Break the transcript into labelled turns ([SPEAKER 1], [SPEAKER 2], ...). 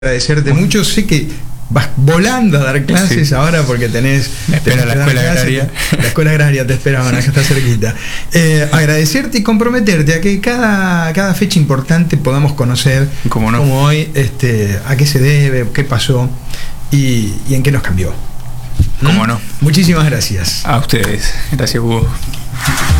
[SPEAKER 1] Agradecerte mucho, sé que vas volando a dar clases
[SPEAKER 2] Sí.
[SPEAKER 1] ahora porque tenés...
[SPEAKER 2] Me espera la escuela agraria.
[SPEAKER 1] La escuela agraria te esperaban, acá está cerquita. Agradecerte y comprometerte a que cada fecha importante podamos conocer,
[SPEAKER 2] ¿Cómo no?
[SPEAKER 1] como hoy, a qué se debe, qué pasó y en qué nos cambió.
[SPEAKER 2] ¿Cómo no?
[SPEAKER 1] Muchísimas gracias.
[SPEAKER 2] A ustedes. Gracias, Hugo.